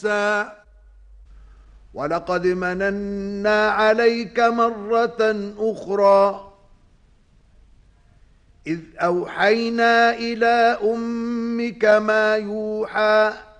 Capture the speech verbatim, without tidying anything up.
ولقد مننا عليك مرة أخرى إذ أوحينا إلى أمك ما يوحى